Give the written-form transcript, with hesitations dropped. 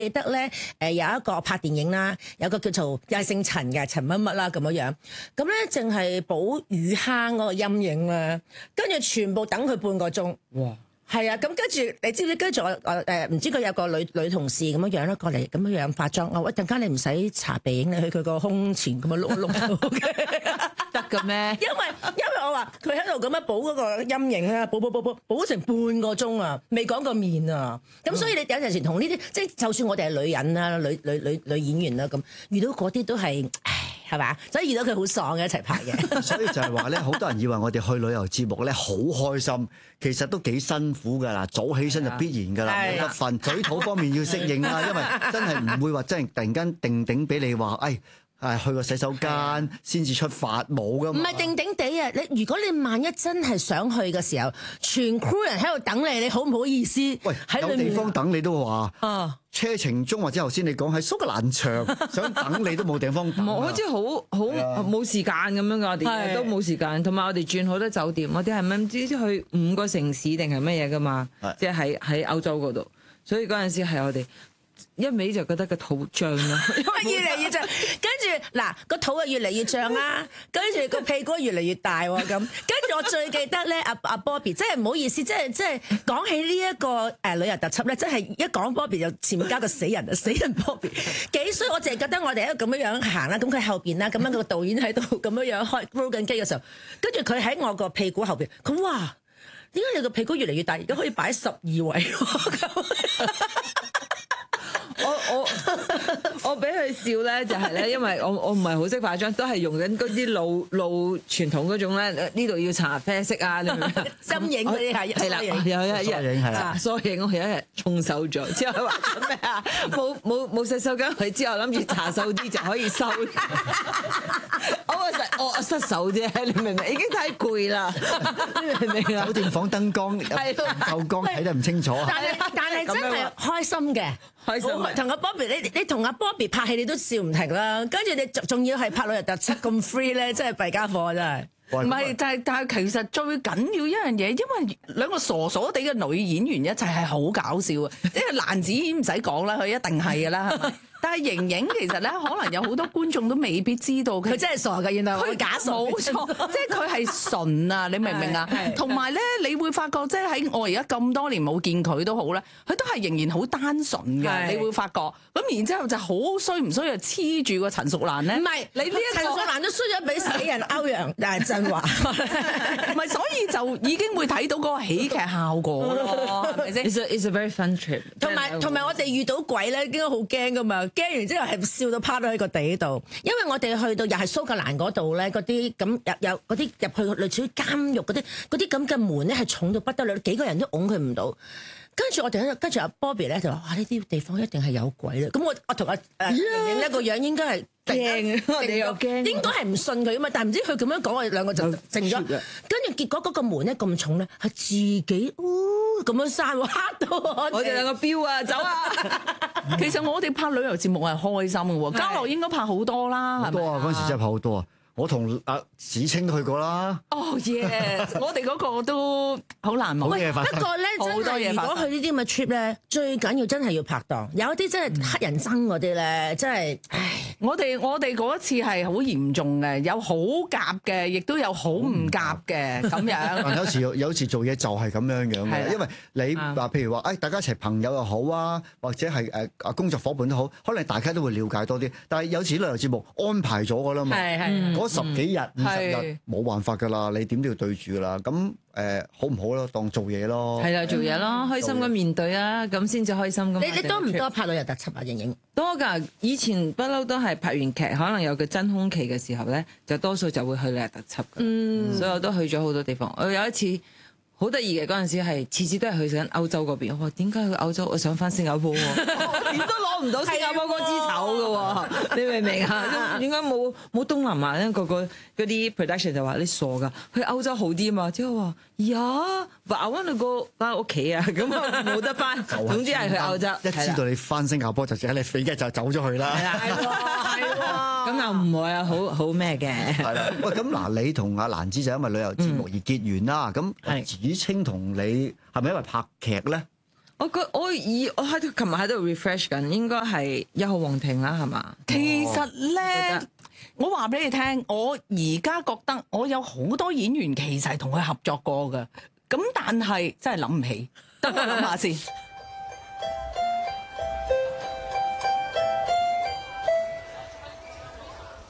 記得咧，有一個拍電影啦，有個叫做又係姓陳嘅陳乜乜啦咁樣，咁咧淨係補乳坑嗰個陰影啦，跟住全部等佢半個鐘。 哇！ 係啊，咁跟住你知唔知？跟住我唔知佢有個女同事咁樣啦，過嚟咁樣化妝。我話陣間你唔使搽鼻影，你去佢個胸前咁樣碌一碌到嘅， 得嘅咩？ 因為我話佢喺度咁樣補嗰個陰影啦，補成半個鐘啊，未講個面啊。咁所以你有陣時同呢啲，即係就算我哋係女人啦、女演員啦，咁遇到嗰啲都係。係嘛？所以遇到佢好爽嘅一齊拍嘅。 所以就係話咧，好多人以為我哋去旅遊節目咧好開心，其實都幾辛苦㗎啦。早起身就必然㗎啦，冇得瞓。嘴肚方面要適應啦，因為真係唔會話真係突然間定俾你話，去個洗手間先至出發冇㗎嘛。 唔係定地啊！如果你萬一真係想去嘅時候，全 crew 人喺度等你，你好唔好意思？ 喂，有地方等你都話車程中或者頭先你講喺蘇格蘭場想等你都冇地方等。 好似好冇時間咁樣㗎，我哋都冇時間。同埋我哋轉好多酒店，我哋係咪唔知去5個城市定係乜嘢㗎嘛？即係喺歐洲嗰度，所以嗰陣時係我哋。一味就覺得個肚脹啦， 因為越嚟越脹，跟住嗱個肚啊越嚟越脹啦，跟住個屁股越嚟越大喎咁，跟住我最記得咧阿 Bobby， 真係唔好意思，即係講起呢一個旅遊特輯咧，真係一講 Bobby 就前面加個死人啊，死人 Bobby 幾衰，我淨係覺得我哋喺度咁樣行啦，咁佢後邊啦，咁樣個導演喺度咁樣開 roll 緊機嘅時候，跟住佢喺我個屁股後邊，佢哇點解你個屁股越嚟越大，而家可以擺12位喎？ 我俾佢笑咧，就係咧，因為我唔係好識化妝，都係用緊嗰啲老傳統嗰種咧，呢度要搽啡色啊，你明唔明？ 針影嗰啲係啦，有一日疏影，我有一日沖手咗，之後話做咩啊？冇洗手間去，之後諗住搽瘦啲就可以收。我失手啫，你明唔明？已經太攰啦，你明唔明啊？ 酒店房燈光夠光睇得唔清楚。 但係真係開心嘅。開心同阿 Bobby， 你同阿 Bobby 拍戲你都笑唔停啦，跟住你仲要係拍旅遊特輯咁 free 咧，真係弊家伙真係。 唔係，但係其實最緊要一樣嘢，因為兩個傻傻地嘅女演員一齊係好搞笑啊！即係蘭子唔使講啦，佢一定係㗎啦，係咪？但係盈盈其實咧，可能有好多觀眾都未必知道佢真係傻㗎，原來佢假傻。 冇錯，即係佢係純啊！你明唔明啊？同埋咧，你會發覺即係喺我而家咁多年冇見佢都好咧，佢都係仍然好單純嘅。你會發覺咁，然之後就好衰唔衰啊？黐住個陳淑蘭咧， 唔係你呢一個陳淑蘭都衰咗俾死人歐陽振華， 唔係，所以就已經會睇到嗰個喜劇效果咯，係咪先 ？It's a very fun trip。 同埋我哋遇到鬼咧，應該好驚噶嘛。驚完之後係笑到趴咗喺個地度，因為我哋去到又係蘇格蘭嗰度咧，嗰啲咁有嗰啲入去類似監獄嗰啲咁嘅門咧係重到不得了，幾個人都擁佢唔到。跟住我哋喺度，跟住阿 Bobby 咧就話：哇！呢啲地方一定係有鬼啦！咁我同阿盈盈一個樣應該係驚，我哋又驚， 應該係唔信佢啊嘛。但係唔知佢咁樣講，我哋兩個就靜咗。跟住結果嗰個門咧咁重咧，係自己咁樣閂，嚇到我哋兩個飆啊走啊！其實我哋拍旅遊節目係開心嘅喎，嘉樂應該拍好多啦， 好多啊！嗰陣時真係拍好多啊！我同阿子清都去過啦。 哦耶！我哋嗰個都好難忘。 不過咧，真係如果去呢啲咁嘅 trip 咧，最緊要真係要拍檔。有啲真係黑人憎嗰啲咧，真係唉。 我哋嗰一次係好嚴重嘅，有好夾嘅，亦都有好唔夾嘅咁樣。 有時做嘢就係咁樣嘅，因為你話譬如話，大家一齊朋友又好啊，或者係工作伙伴都好，可能大家都會了解多啲。但係有時旅遊節目安排咗㗎啦嘛，嗰10幾日、20日冇辦法㗎啦，你點都要對住㗎啦。咁好唔好咯？當做嘢咯， 係啦，做嘢咯，開心咁面對啊，咁先至開心㗎嘛。 你多唔多拍旅遊特輯啊？盈盈多㗎，以前不嬲都係拍完劇，可能有個真空期嘅時候咧，就多數就會去旅遊特輯㗎。所以我都去咗好多地方。我有一次好得意嘅嗰陣時係次次都係去緊歐洲嗰邊。我話點解去歐洲？我想翻新加坡喎，點都攞唔到新加坡嗰支籌㗎喎，你明唔明啊？點解冇東南亞咧？個嗰啲 production 就話你傻㗎，去歐洲好啲嘛？之後話呀，話我揾個翻屋企啊，咁啊冇得翻。總之係去歐洲。 一知道你翻新加坡就喺你飛機就走咗去啦。 係喎。咁又唔會啊，好咩嘅。 係啦，喂，咁嗱，你同阿蘭芝就因為旅遊節目而結緣啦。咁子清同你係咪因為拍劇咧？ 我喺度琴日喺度 refresh 緊，應該係1號皇庭啦，係嘛？ 其實咧，我話俾你聽，我而家覺得我有好多演員其實係同佢合作過㗎，咁但係真係諗唔起，等我諗下先。